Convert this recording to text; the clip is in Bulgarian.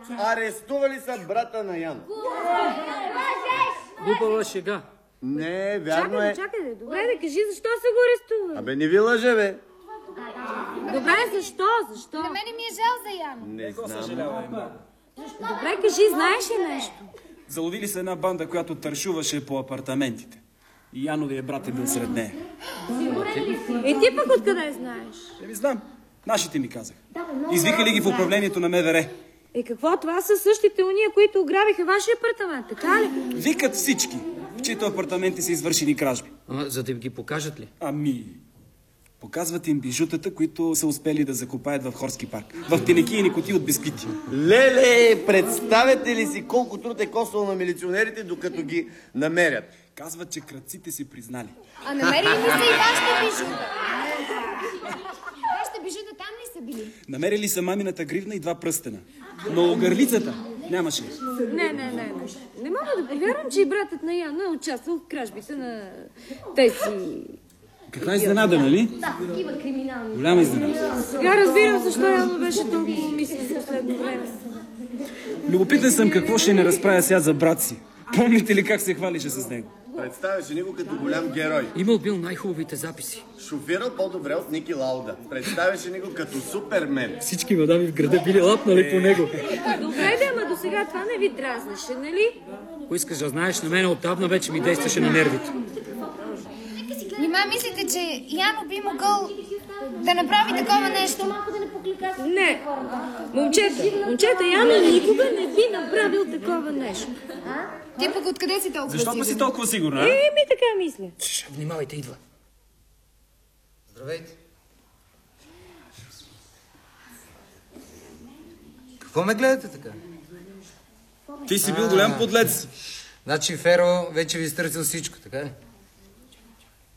Арестували са брата на Ян. Глупава шега. Не, вярно е. Чакай, добре да кажи защо са го арестували. Абе, не ви лъже, бе. Добре, защо? На мене ми е жал за Яно. Не знам. Добре, кажи, знаеш ли нещо? Заловили се една банда, която тършуваше по апартаментите. И Яновия брат е бил сред нея. Ти пък откъде знаеш? Не ви знам. Нашите ми казах. Извикали ги в управлението на МВР. Какво? Това са същите уния, които ограбиха вашия апартамент, така ли? Викат всички, в чието апартаменти са извършени кражби. Ама за да ги покажат ли? Ами, показват им бижутата, които са успели да закопаят в Хорски парк. В тенекийни кутии от бисквити. Леле, представете ли си колко труд е коствал на милиционерите, докато ги намерят? Казват, че крадците си признали. А намерили ли са и вашите бижута? Вашите бижута там ли са били? Намерили са мамината гривна и 2 пръстена. Но огърлицата нямаше. Не. Не мога да повярвам, че и братът на Яна е участвал в кражбите на тези... Каква изненада, нали? Да, такива криминални. Голяма изненада. Сега разбирам защо Яно беше толкова мислен в последно време. Любопитен съм какво ще не разправя сега за брат си. Помните ли как се хвалише с него? Представяше ни го като голям герой. Имал бил най-хубавите записи. Шофирал по-добре от Ники Лауда. Представяше ни го като супермен. Всички мадами в града били лапнали по него. Добре, ама до сега това не ви дразнеше, нали? Ако искаш да знаеш, на мен отдавна вече ми действаше на нервите. Нима мислите, че Яно би могъл да направи такова нещо? Не. Момчета, Яно никога не би направил такова нещо. Ти пък откъде си толкова Защо сигурна? си толкова сигурна? Ми така мисля. Внимавайте, идва. Здравейте. Какво ме гледате така? Ти си бил голям подлец. Значи Феро вече ви изтърсил всичко, така ли?